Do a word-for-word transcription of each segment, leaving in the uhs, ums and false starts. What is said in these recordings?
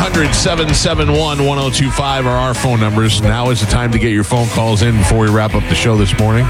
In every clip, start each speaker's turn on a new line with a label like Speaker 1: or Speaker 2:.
Speaker 1: hundred, seven seven one, one oh two five are our phone numbers. Now is the time to get your phone calls in before we wrap up the show this morning.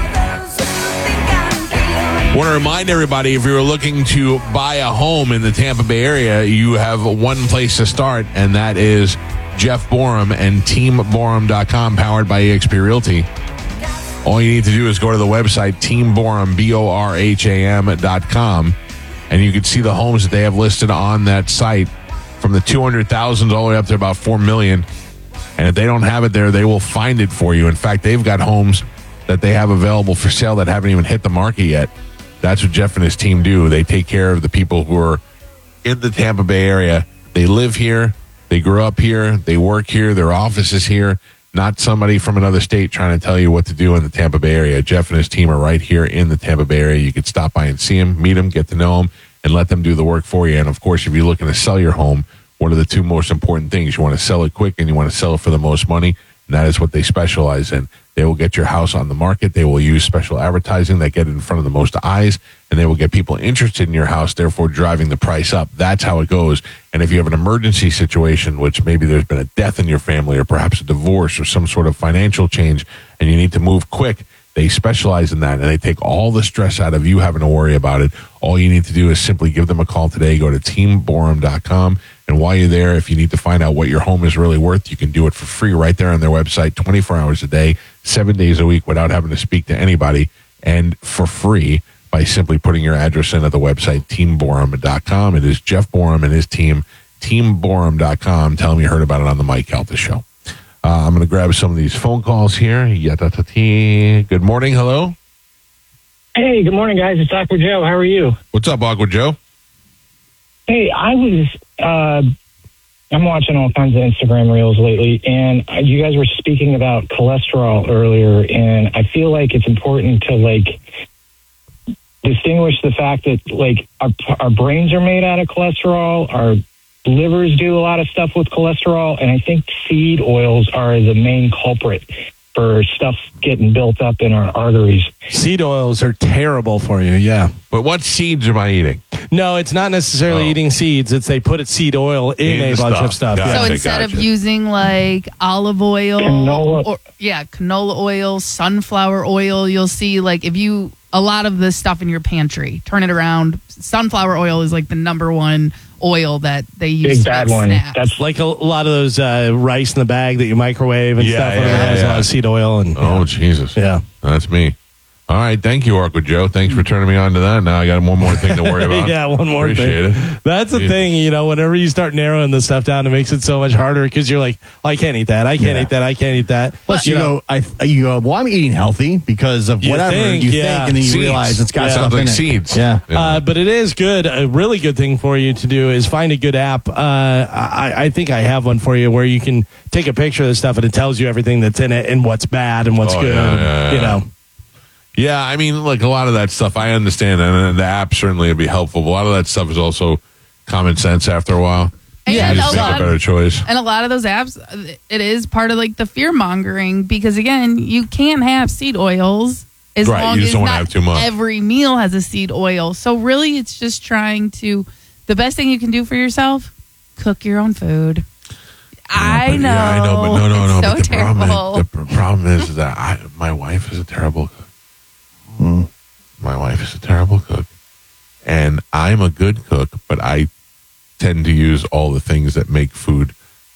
Speaker 1: I want to remind everybody, if you're looking to buy a home in the Tampa Bay area, you have one place to start, and that is Jeff Borum and team borum dot com, powered by eXp Realty. All you need to do is go to the website, team borum, B O R H A M dot com, and you can see the homes that they have listed on that site from the two hundred thousand dollars all the way up to about four million dollars. And if they don't have it there, they will find it for you. In fact, they've got homes that they have available for sale that haven't even hit the market yet. That's what Jeff and his team do. They take care of the people who are in the Tampa Bay area. They live here. They grew up here. They work here. Their office is here. Not somebody from another state trying to tell you what to do in the Tampa Bay area. Jeff and his team are right here in the Tampa Bay area. You could stop by and see them, meet them, get to know them, and let them do the work for you. And, of course, if you're looking to sell your home, what are the two most important things? You want to sell it quick and you want to sell it for the most money, and that is what they specialize in. They will get your house on the market. They will use special advertising that get it in front of the most eyes, and they will get people interested in your house, therefore driving the price up. That's how it goes. And if you have an emergency situation, which maybe there's been a death in your family or perhaps a divorce or some sort of financial change, and you need to move quick, they specialize in that, and they take all the stress out of you having to worry about it. All you need to do is simply give them a call today. Go to team borum dot com. And while you're there, if you need to find out what your home is really worth, you can do it for free right there on their website, twenty-four hours a day, seven days a week, without having to speak to anybody, and for free by simply putting your address in at the website, team borum dot com. It is Jeff Borum and his team, team borum dot com. Tell them you heard about it on the Mike Calta Show. Uh, I'm going to grab some of these phone calls here. Good morning. Hello.
Speaker 2: Hey, good morning, guys. It's Aqua Joe. How are you?
Speaker 1: What's up, Aqua Joe?
Speaker 2: Hey, I was, uh, I'm watching all kinds of Instagram reels lately, and you guys were speaking about cholesterol earlier, and I feel like it's important to, like, distinguish the fact that, like, our, our brains are made out of cholesterol, our livers do a lot of stuff with cholesterol, and I think seed oils are the main culprit for stuff getting built up in our arteries.
Speaker 3: Seed oils are terrible for you, yeah.
Speaker 1: But what seeds am I eating?
Speaker 3: No, it's not necessarily
Speaker 1: oh.
Speaker 3: eating seeds. It's they put seed oil in, in a bunch
Speaker 1: stuff.
Speaker 3: of stuff.
Speaker 1: Gotcha,
Speaker 3: Yeah.
Speaker 4: So instead
Speaker 1: gotcha.
Speaker 4: of using like olive oil,
Speaker 2: Canola.
Speaker 4: or yeah, canola oil, sunflower oil, you'll see like if you, a lot of the stuff in your pantry, turn it around. Sunflower oil is like the number one oil that they use
Speaker 2: Big
Speaker 4: to
Speaker 2: bad
Speaker 4: make
Speaker 2: one.
Speaker 4: snacks.
Speaker 2: That's
Speaker 3: Like a, a lot of those uh, rice in the bag that you microwave and
Speaker 1: Yeah,
Speaker 3: stuff.
Speaker 1: yeah,
Speaker 3: It has
Speaker 1: yeah.
Speaker 3: a lot of seed oil. And,
Speaker 1: Oh, Jesus.
Speaker 3: yeah.
Speaker 1: That's me. All right. Thank you, Aqua Joe. Thanks for turning me on to that. Now I got one more thing to worry about.
Speaker 3: Yeah, one more
Speaker 1: Appreciate
Speaker 3: thing.
Speaker 1: it.
Speaker 3: That's the
Speaker 1: Yeah.
Speaker 3: thing, you know, whenever you start narrowing the stuff down, it makes it so much harder because you're like, well, I can't eat that. I can't
Speaker 5: Yeah.
Speaker 3: eat that. I can't eat that.
Speaker 5: Plus,
Speaker 3: You
Speaker 5: you
Speaker 3: know,
Speaker 5: go, I, you go, well, I'm eating healthy because of
Speaker 3: You
Speaker 5: whatever
Speaker 3: think,
Speaker 5: you
Speaker 3: yeah.
Speaker 5: think, and then you
Speaker 1: Seeds.
Speaker 5: realize it's got
Speaker 3: Yeah.
Speaker 5: stuff
Speaker 1: Sounds like
Speaker 5: in it.
Speaker 1: seeds.
Speaker 5: Yeah.
Speaker 3: Uh, but it is good. A really good thing for you to do is find a good app. Uh, I, I think I have one for you where you can take a picture of the stuff and it tells you everything that's in it and what's bad and what's
Speaker 1: Oh,
Speaker 3: good.
Speaker 1: yeah, yeah,
Speaker 3: You
Speaker 1: yeah.
Speaker 3: know,
Speaker 1: Yeah, I mean, like a lot of that stuff, I understand, and the app certainly would be helpful. But a lot of that stuff is also common sense after a while.
Speaker 4: And
Speaker 1: You
Speaker 4: a
Speaker 1: just make
Speaker 4: lot-
Speaker 1: a better choice.
Speaker 4: And a lot of those apps, it is part of like the fear mongering because again, you can't have seed oils as
Speaker 1: Right,
Speaker 4: long
Speaker 1: you just
Speaker 4: as
Speaker 1: don't wanna
Speaker 4: not
Speaker 1: have too much.
Speaker 4: every meal has a seed oil. So really, it's just trying to. The best thing you can do for yourself: cook your own food. I
Speaker 1: But,
Speaker 4: know.
Speaker 1: Yeah, I know, but no, no, no.
Speaker 4: It's so
Speaker 1: but the
Speaker 4: terrible.
Speaker 1: problem, is, the problem is that I, my wife is a terrible cook.
Speaker 5: Mm.
Speaker 1: My wife is a terrible cook, and I'm a good cook, but I tend to use all the things that make food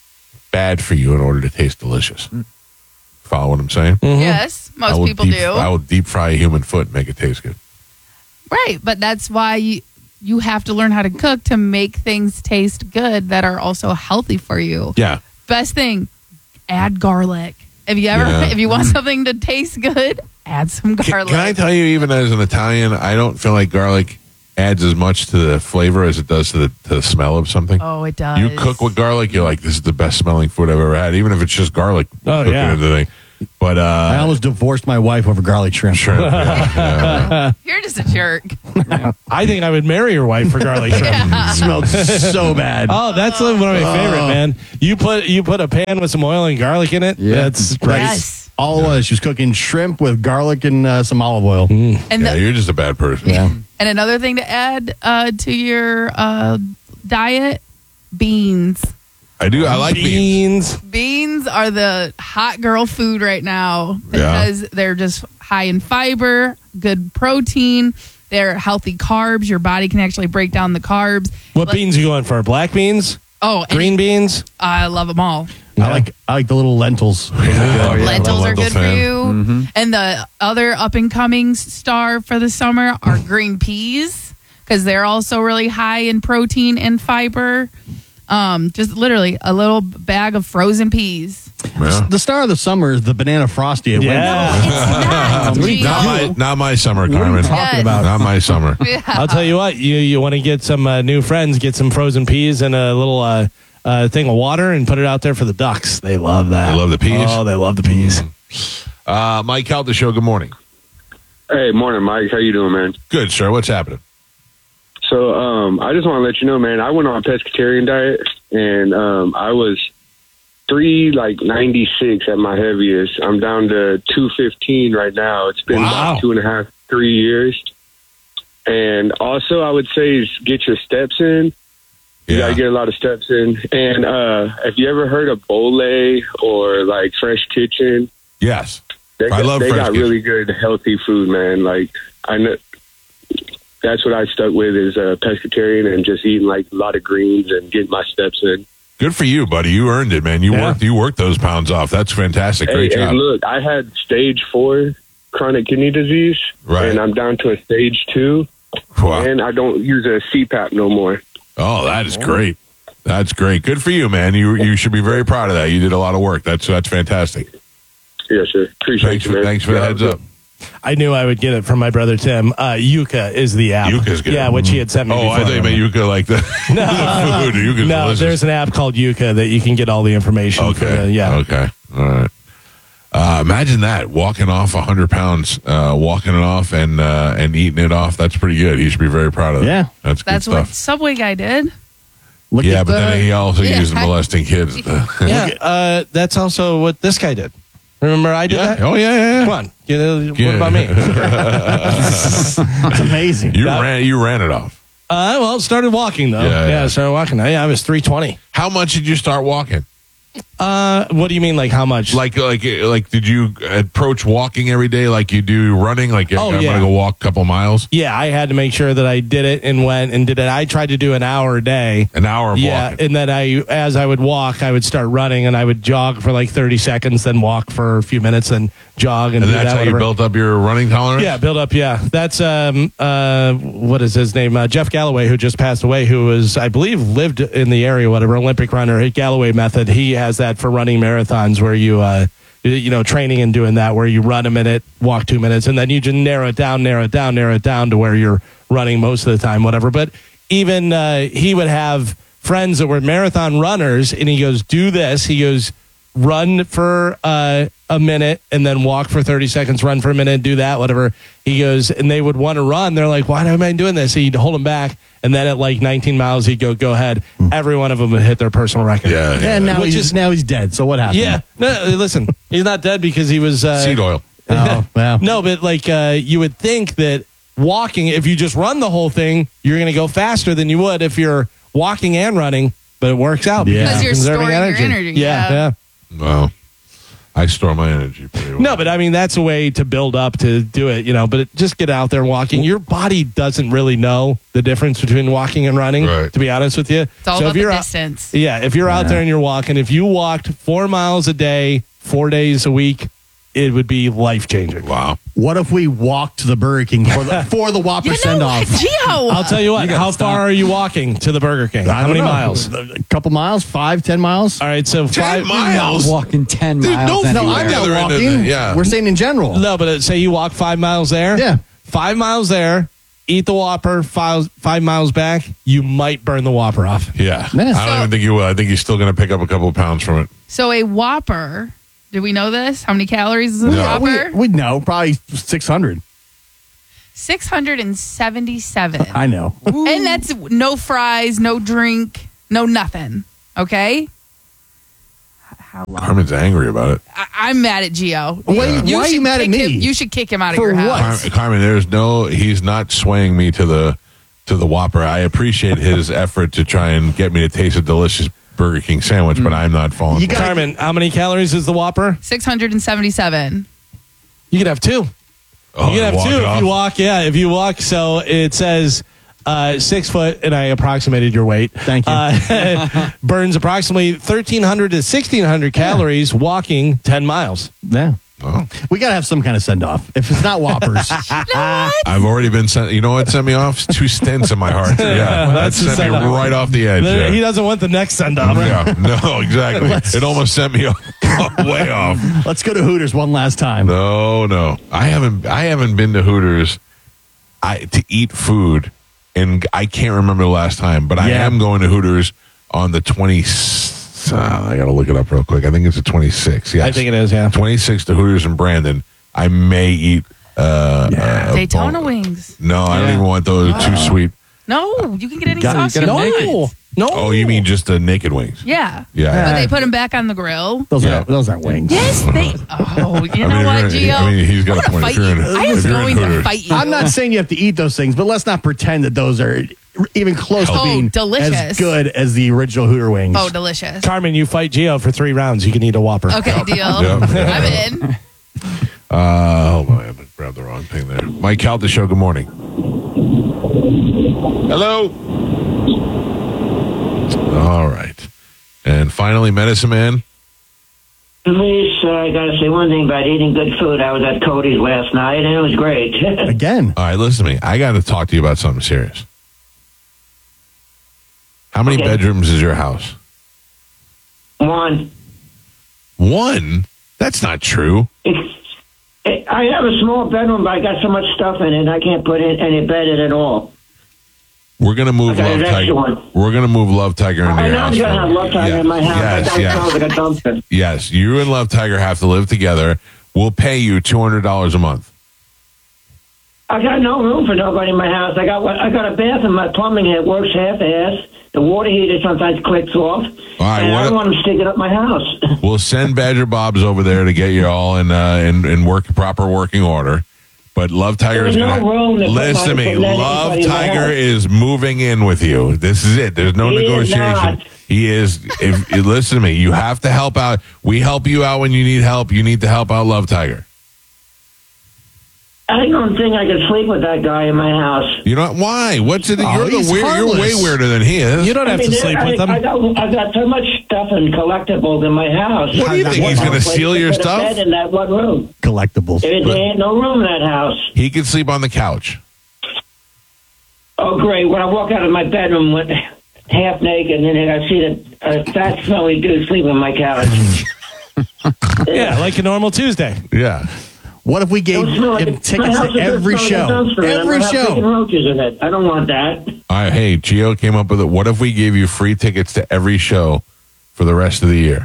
Speaker 1: bad for you in order to taste delicious. Follow what I'm saying?
Speaker 3: Mm-hmm.
Speaker 4: Yes,
Speaker 1: I
Speaker 4: most
Speaker 1: will
Speaker 4: people
Speaker 1: deep,
Speaker 4: do.
Speaker 1: I will deep fry a human foot and make it taste good.
Speaker 4: Right, but that's why you, you have to learn how to cook to make things taste good that are also healthy for you.
Speaker 1: Yeah.
Speaker 4: Best thing, add garlic. If you ever,
Speaker 1: Yeah.
Speaker 4: if you want something to taste good, add some
Speaker 1: Can,
Speaker 4: garlic.
Speaker 1: can I tell you, even as an Italian, I don't feel like garlic adds as much to the flavor as it does to the, to the smell of something.
Speaker 4: oh, it does.
Speaker 1: You cook with garlic, you're like, this is the best smelling food I've ever had, even if it's just garlic.
Speaker 3: Oh,
Speaker 1: cooking
Speaker 3: yeah.
Speaker 1: into the thing. But uh,
Speaker 5: I almost divorced my wife over garlic shrimp.
Speaker 1: shrimp, yeah, yeah.
Speaker 4: You're just a jerk.
Speaker 3: I think I would marry your wife for garlic shrimp.
Speaker 4: Yeah.
Speaker 5: It smelled so bad.
Speaker 3: Oh, that's one of my favorite, man. You put you put a pan with some oil and garlic in it.
Speaker 5: Yeah.
Speaker 3: That's great.
Speaker 4: Yes.
Speaker 5: All it was, she was cooking shrimp with garlic and uh, some olive oil.
Speaker 4: And
Speaker 1: Yeah,
Speaker 4: the,
Speaker 1: you're just a bad person.
Speaker 5: Yeah.
Speaker 4: and another thing to add uh, to your uh, diet, beans.
Speaker 1: I do. I like beans.
Speaker 3: beans.
Speaker 4: Beans are the hot girl food right now
Speaker 1: Yeah.
Speaker 4: because they're just high in fiber, good protein. They're healthy carbs. Your body can actually break down the carbs.
Speaker 3: What
Speaker 4: Like-
Speaker 3: beans are you going for? Black beans?
Speaker 4: Oh, and
Speaker 3: Green beans?
Speaker 4: I love them all.
Speaker 5: I like I like the little lentils.
Speaker 1: Yeah.
Speaker 4: Lentils are
Speaker 1: Lentil
Speaker 4: good
Speaker 1: fan.
Speaker 4: for you. And the other up and coming star for the summer are green peas because they're also really high in protein and fiber. Um, just literally a little bag of frozen peas.
Speaker 1: Yeah.
Speaker 5: The star of the summer is the banana frosty. At
Speaker 3: Yeah.
Speaker 4: It's not.
Speaker 5: What are you
Speaker 4: Gio.
Speaker 1: Not my, not my summer,
Speaker 5: What are
Speaker 1: Carmen.
Speaker 5: you talking
Speaker 4: Yes.
Speaker 5: about?
Speaker 1: Not my summer.
Speaker 4: Yeah.
Speaker 3: I'll tell you what, you you want to get some uh, new friends, get some frozen peas and a little uh, uh, thing of water and put it out there for the ducks. They love that.
Speaker 1: They love the peas?
Speaker 3: Oh, they love the peas.
Speaker 1: Uh, Mike Held, the show. Good morning.
Speaker 6: Hey, morning, Mike. How you doing, man?
Speaker 1: Good, sir. What's happening?
Speaker 6: So, um, I just want to let you know, man, I went on a pescatarian diet, and um, I was three like ninety six at my heaviest. I'm down to two fifteen right now. It's been
Speaker 3: Wow.
Speaker 6: about two and a half, three years. And also, I would say is get your steps in. You
Speaker 1: Yeah.
Speaker 6: gotta get a lot of steps in. And uh, if you ever heard of Bolé or like Fresh Kitchen,
Speaker 1: Yes.
Speaker 6: they,
Speaker 1: I
Speaker 6: got-
Speaker 1: love
Speaker 6: they
Speaker 1: Fresh
Speaker 6: got
Speaker 1: Kitchen.
Speaker 6: really good healthy food, man. Like I know that's what I stuck with is a pescatarian and just eating like a lot of greens and getting my steps in.
Speaker 1: Good for you, buddy. You earned it, man. You
Speaker 3: Yeah.
Speaker 1: worked. You worked those pounds off. That's fantastic. Great
Speaker 6: Hey,
Speaker 1: job.
Speaker 6: and look, I had stage four chronic kidney disease,
Speaker 1: Right.
Speaker 6: and I'm down to a stage two,
Speaker 1: Wow.
Speaker 6: and I don't use a C PAP no more.
Speaker 1: Oh, that is great. That's great. Good for you, man. You you should be very proud of that. You did a lot of work. That's that's fantastic.
Speaker 6: Yes, sir. Appreciate
Speaker 1: Thanks
Speaker 6: you,
Speaker 1: for
Speaker 6: man.
Speaker 1: thanks for the
Speaker 6: Yeah,
Speaker 1: heads up.
Speaker 3: I knew I would get it from my brother Tim. Uh, Yuka is the app.
Speaker 1: Yuka's good.
Speaker 3: Yeah, which he had sent me
Speaker 1: Oh,
Speaker 3: before.
Speaker 1: I thought you meant Yuka like the,
Speaker 3: No.
Speaker 1: the food. Yuka's
Speaker 3: No,
Speaker 1: delicious.
Speaker 3: there's an app called Yuka that you can get all the information. For
Speaker 1: Okay.
Speaker 3: the, yeah.
Speaker 1: Okay. All right. Uh, imagine that walking off a hundred pounds, uh, walking it off and uh, and eating it off. That's pretty good. You should be very proud of that.
Speaker 5: Yeah.
Speaker 1: that's good
Speaker 4: That's what
Speaker 1: stuff.
Speaker 4: Subway guy did.
Speaker 5: Look
Speaker 1: Yeah,
Speaker 5: at
Speaker 1: but then
Speaker 5: the-
Speaker 1: he also
Speaker 4: Yeah.
Speaker 1: used molesting kids.
Speaker 3: Yeah, uh, that's also what this guy did. Remember I did
Speaker 1: Yeah.
Speaker 3: that?
Speaker 1: Oh yeah, yeah. yeah.
Speaker 3: Come on. You know,
Speaker 1: Yeah.
Speaker 3: What about me?
Speaker 5: It's amazing.
Speaker 1: You
Speaker 3: That-
Speaker 1: ran. You ran it off.
Speaker 3: Uh, well, started walking though.
Speaker 1: Yeah,
Speaker 3: Yeah,
Speaker 1: yeah.
Speaker 3: started walking. I, I was three twenty.
Speaker 1: How much did you start walking?
Speaker 3: Uh, what do you mean, like how much?
Speaker 1: Like, like, like, did you approach walking every day like you do running? Like,
Speaker 3: Oh,
Speaker 1: I'm
Speaker 3: yeah.
Speaker 1: gonna go walk a couple miles,
Speaker 3: yeah, I had to make sure that I did it and went and did it. I tried to do an hour a day.
Speaker 1: an hour of
Speaker 3: Yeah,
Speaker 1: walking.
Speaker 3: and then I, as I would walk, I would start running, and I would jog for like thirty seconds, then walk for a few minutes, and jog and,
Speaker 1: And
Speaker 3: do
Speaker 1: that's
Speaker 3: that.
Speaker 1: how you
Speaker 3: whatever.
Speaker 1: built up your running tolerance?
Speaker 3: Yeah, build up. Yeah, that's um uh what is his name? Uh, Jeff Galloway, who just passed away, who was I believe lived in the area, whatever Olympic runner. Galloway method. He has that for running marathons, where you uh you know training and doing that, where you run a minute, walk two minutes, and then you just narrow it down, narrow it down, narrow it down to where you're running most of the time, whatever. But even uh, he would have friends that were marathon runners, and he goes, "Do this." He goes, run for uh, a minute and then walk for thirty seconds, run for a minute, do that, whatever. He goes, and they would want to run. They're like, why am I doing this? He'd hold them back. And then at like nineteen miles, he'd go, go ahead. Every one of them would hit their personal record.
Speaker 1: Yeah, yeah.
Speaker 5: And now
Speaker 3: Which
Speaker 5: he's
Speaker 3: is-
Speaker 5: now he's dead. So what happened?
Speaker 3: Yeah. No, listen, he's not dead because he was. Uh,
Speaker 1: Seed oil.
Speaker 5: Oh, well.
Speaker 3: No, but like uh, you would think that walking, if you just run the whole thing, you're going to go faster than you would if you're walking and running. But it works out.
Speaker 5: Yeah.
Speaker 4: Because you're
Speaker 3: conserving
Speaker 4: storing your energy.
Speaker 3: Yeah,
Speaker 4: Yeah.
Speaker 3: yeah.
Speaker 1: Well, I store my energy pretty well.
Speaker 3: No, but I mean that's a way to build up to do it, you know. But it, just get out there walking. Your body doesn't really know the difference between walking and running.
Speaker 1: Right.
Speaker 3: To be honest with you,
Speaker 4: It's all
Speaker 3: so
Speaker 4: about
Speaker 3: if
Speaker 4: the
Speaker 3: you're out,
Speaker 4: distance.
Speaker 3: yeah, if you're out there and you're walking, if you walked four miles a day, four days a week, it would be life changing.
Speaker 1: Wow.
Speaker 5: What if we walked to the Burger King for the, for the Whopper
Speaker 4: You
Speaker 5: send
Speaker 4: know
Speaker 5: off?
Speaker 4: what, Gio?
Speaker 3: I'll tell you what.
Speaker 5: You gotta
Speaker 3: How
Speaker 5: stop.
Speaker 3: far are you walking to the Burger King? How many miles?
Speaker 5: A couple miles? Five, ten miles?
Speaker 3: All right, so
Speaker 1: Ten
Speaker 3: five
Speaker 1: miles?
Speaker 7: Walking ten
Speaker 1: Dude,
Speaker 7: miles.
Speaker 1: no,
Speaker 5: No,
Speaker 1: You
Speaker 5: I'm
Speaker 1: went
Speaker 5: not
Speaker 1: the other end of
Speaker 5: walking.
Speaker 1: the- yeah.
Speaker 5: We're saying in general.
Speaker 3: No, but uh, say you walk five miles there.
Speaker 5: Yeah.
Speaker 3: Five miles there. Eat the Whopper. Five five miles back. You might burn the Whopper off.
Speaker 1: Yeah.
Speaker 5: Yeah.
Speaker 1: I don't
Speaker 4: So-
Speaker 1: even think you will. I think you're still going to pick up a couple of pounds from it.
Speaker 4: So a Whopper, do we know this? How many calories is a
Speaker 1: No.
Speaker 4: Whopper?
Speaker 5: We, we know, probably six hundred.
Speaker 4: six hundred seventy-seven.
Speaker 5: I know.
Speaker 4: And that's no fries, no drink, no nothing. Okay? How long?
Speaker 1: Carmen's angry about it.
Speaker 4: I- I'm mad at Gio.
Speaker 5: Why- why are you
Speaker 4: should
Speaker 5: mad at
Speaker 4: kick
Speaker 5: me?
Speaker 4: him- you should kick him out of
Speaker 5: For
Speaker 4: your
Speaker 5: what?
Speaker 4: house.
Speaker 1: Car- Carmen, there's no, he's not swaying me to the to the Whopper. I appreciate his effort to try and get me to taste a delicious Burger King sandwich, but I'm not falling
Speaker 5: You
Speaker 1: for
Speaker 5: got-
Speaker 1: it.
Speaker 3: Carmen, how many calories is the Whopper?
Speaker 4: six hundred seventy-seven.
Speaker 3: You could have two.
Speaker 1: Oh,
Speaker 3: you can have
Speaker 1: walk
Speaker 3: two
Speaker 1: it
Speaker 3: if
Speaker 1: off?
Speaker 3: you walk. Yeah, if you walk. So it says uh, six foot, and I approximated your weight.
Speaker 5: Thank you.
Speaker 3: Uh, burns approximately thirteen hundred to sixteen hundred calories walking ten miles.
Speaker 5: Yeah.
Speaker 1: Oh.
Speaker 5: We got to have some kind of send off. If it's not Whoppers,
Speaker 1: I've already been sent. You know what sent me off? Two stents in my heart. Yeah, that
Speaker 3: That's the
Speaker 1: sent me
Speaker 3: send-off.
Speaker 1: right off the edge.
Speaker 3: The-
Speaker 1: yeah.
Speaker 3: He doesn't want the next send off.
Speaker 1: Yeah, no, exactly. It almost sent me off, way off.
Speaker 5: let's go to Hooters one last time.
Speaker 1: No, no, I haven't. I haven't been to Hooters, I to eat food, and I can't remember the last time. But I
Speaker 5: Yeah.
Speaker 1: am going to Hooters on the twenty. Uh, I got to look it up real quick. I think it's the twenty-sixth. Yes,
Speaker 3: I think it is. Yeah.
Speaker 1: twenty-sixth to Hooters in Brandon. I may eat uh, uh,
Speaker 4: Daytona
Speaker 1: bone-
Speaker 4: wings.
Speaker 1: No, I don't
Speaker 7: Yeah.
Speaker 1: even want those. Too sweet.
Speaker 4: No, you can get any
Speaker 5: Got-
Speaker 4: sauce
Speaker 7: get
Speaker 4: you
Speaker 7: them
Speaker 4: want.
Speaker 7: naked.
Speaker 3: No.
Speaker 1: Oh, you mean just the naked wings?
Speaker 4: Yeah.
Speaker 1: Yeah.
Speaker 4: But they put them back on the grill.
Speaker 5: Those
Speaker 1: Yeah.
Speaker 5: are those aren't wings.
Speaker 4: Yes, they. Oh, you
Speaker 1: I
Speaker 4: know
Speaker 1: mean,
Speaker 4: what,
Speaker 1: if you're-
Speaker 4: Gio?
Speaker 1: I mean, he's got a
Speaker 4: I'm gonna
Speaker 1: point.
Speaker 4: fight
Speaker 1: If you're in-
Speaker 4: you. I am
Speaker 1: if you're in
Speaker 4: going to
Speaker 1: Hooters.
Speaker 4: fight you.
Speaker 5: I'm not saying you have to eat those things, but let's not pretend that those are even close to
Speaker 4: Oh,
Speaker 5: being
Speaker 4: delicious.
Speaker 5: as good as the original Hooter wings.
Speaker 4: Oh, delicious.
Speaker 3: Carmen, you fight Gio for three rounds. You can eat a Whopper.
Speaker 4: Okay, deal.
Speaker 1: Yep.
Speaker 4: I'm in.
Speaker 1: Uh, hold on, I grabbed the wrong thing there. Mike Calda Show, good morning. Hello. All right. And finally, Medicine Man.
Speaker 8: Please, uh, I got to say one thing about eating good food. I was at Cody's last night, and it was great.
Speaker 5: Again.
Speaker 1: All right, listen to me. I got to talk to you about something serious. How many
Speaker 8: Okay.
Speaker 1: bedrooms is your house?
Speaker 8: One,
Speaker 1: One? That's not true.
Speaker 8: it's, it, I have a small bedroom, but I got so much stuff in it, I can't put in any bed in at all.
Speaker 1: We're gonna move
Speaker 8: Okay,
Speaker 1: Love
Speaker 8: that's
Speaker 1: Tiger.
Speaker 8: the one.
Speaker 1: We're gonna move Love Tiger into
Speaker 8: I
Speaker 1: your
Speaker 8: know
Speaker 1: house.
Speaker 8: I'm going to have Love Tiger
Speaker 1: Yeah.
Speaker 8: in my house.
Speaker 1: Yes,
Speaker 8: that
Speaker 1: yes.
Speaker 8: sounds like a dumpster.
Speaker 1: Yes, you and Love Tiger have to live together. We'll pay you two hundred dollars a month.
Speaker 8: I got no room for nobody in my house. I got I got a bathroom. My plumbing it works half-ass. The water heater sometimes clicks off.
Speaker 1: right,
Speaker 8: and
Speaker 1: what
Speaker 8: I
Speaker 1: a-
Speaker 8: don't want them sticking up my house.
Speaker 1: We'll send Badger Bob's over there to get you all in uh, in, in work proper working order. But Love Tiger
Speaker 8: There's
Speaker 1: is
Speaker 8: no
Speaker 1: gonna
Speaker 8: room to put
Speaker 1: listen to
Speaker 8: my-
Speaker 1: me.
Speaker 8: to let
Speaker 1: Love
Speaker 8: anybody in my
Speaker 1: Tiger
Speaker 8: house.
Speaker 1: is moving in with you. This is it. There's no
Speaker 8: He is
Speaker 1: negotiation.
Speaker 8: not.
Speaker 1: He is. If you listen to me, you have to help out. We help you out when you need help. You need to help out Love Tiger.
Speaker 8: I don't think I could sleep with that guy in my house.
Speaker 1: You know what? Why? What's it?
Speaker 5: Oh,
Speaker 1: you're the
Speaker 5: he's
Speaker 1: weird. You're way
Speaker 5: harmless.
Speaker 1: weirder than he is.
Speaker 3: You don't have
Speaker 8: I mean,
Speaker 3: to sleep
Speaker 8: I,
Speaker 3: with them.
Speaker 8: I got, I got so much stuff and collectibles in my house.
Speaker 1: What do you
Speaker 8: I
Speaker 1: think,
Speaker 8: got
Speaker 1: he's
Speaker 8: one
Speaker 1: gonna
Speaker 8: place
Speaker 1: steal
Speaker 8: to
Speaker 1: your
Speaker 8: put a
Speaker 1: stuff?
Speaker 8: bed in that one room.
Speaker 5: Collectibles.
Speaker 8: There, there ain't no room in that house.
Speaker 1: He can sleep on the couch.
Speaker 8: Oh, great. When I walk out of my bedroom with half naked, and then I see the a fat, smelly dude sleeping on my couch.
Speaker 3: Yeah, like a normal Tuesday.
Speaker 1: Yeah.
Speaker 5: What if we gave
Speaker 8: Don't smell like
Speaker 5: him
Speaker 8: a- my
Speaker 5: tickets
Speaker 8: house
Speaker 5: to
Speaker 8: is
Speaker 5: every
Speaker 8: just smelling
Speaker 5: show?
Speaker 8: like a dumpster, and
Speaker 5: Every
Speaker 8: I'm gonna have freaking
Speaker 5: show.
Speaker 8: roaches in it. I don't want that.
Speaker 1: All right. Hey, Gio came up with it. What if we gave you free tickets to every show for the rest of the year?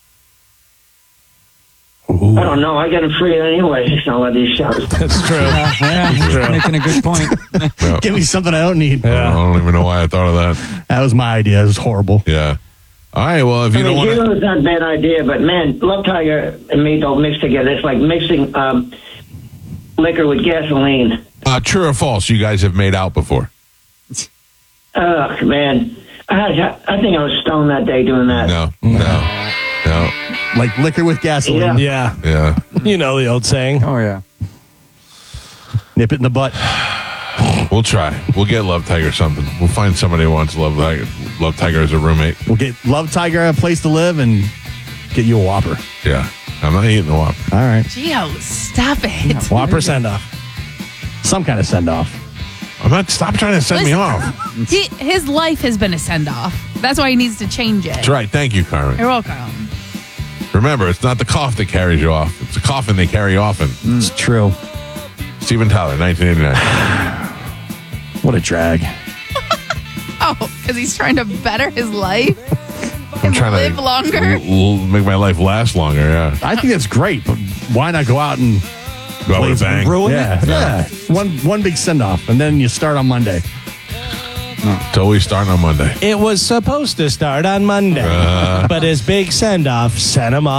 Speaker 8: I don't know. I get them free anyway. Some of these shows.
Speaker 3: That's true.
Speaker 7: Yeah, yeah, he's making a good point.
Speaker 1: No.
Speaker 5: Give me something I don't need.
Speaker 1: I don't even know why I thought of that.
Speaker 5: That was my idea. It was horrible.
Speaker 1: Yeah. All right. Well, if
Speaker 8: I
Speaker 1: you
Speaker 8: mean,
Speaker 1: don't want to.
Speaker 8: Giro's not a bad idea, but man, Love Tiger and me don't mix together. It's like mixing um, liquor with gasoline.
Speaker 1: Uh, true or false? You guys have made out before?
Speaker 8: Ugh, man. I, I think I was stoned that day doing that.
Speaker 1: No. No. No.
Speaker 5: Like liquor with gasoline.
Speaker 8: Yeah.
Speaker 3: Yeah.
Speaker 1: Yeah.
Speaker 3: You know the old saying.
Speaker 7: Oh, yeah.
Speaker 5: Nip it in the butt.
Speaker 1: We'll try. We'll get Love Tiger something. We'll find somebody who wants Love Tiger, Love Tiger as a roommate.
Speaker 5: We'll get Love Tiger a place to live and get you a Whopper.
Speaker 1: Yeah. I'm not eating the Whopper.
Speaker 5: All right.
Speaker 4: Gio, stop it.
Speaker 3: Whopper send off.
Speaker 5: Some kind of send off.
Speaker 1: I'm not. Stop trying to send me
Speaker 4: Listen.
Speaker 1: off.
Speaker 4: He, his life has been a send off. That's why he needs to change it.
Speaker 1: That's right. Thank you, Carmen.
Speaker 4: You're welcome.
Speaker 1: Remember, it's not the cough that carries you off. It's the coffin they carry often.
Speaker 5: It's true.
Speaker 1: Steven Tyler, nineteen eighty-nine.
Speaker 5: What a drag.
Speaker 4: Oh, because he's trying to better his life
Speaker 1: I'm
Speaker 4: and
Speaker 1: trying
Speaker 4: live
Speaker 1: to
Speaker 4: longer.
Speaker 1: l- l- make my life last longer. Yeah.
Speaker 5: I think that's great, but why not go out and
Speaker 1: Go with a bang.
Speaker 5: ruin yeah, it? Yeah. One one big send off, and then you start on Monday.
Speaker 1: It's always starting on Monday.
Speaker 3: It was supposed to start on Monday, but his big send off sent him off.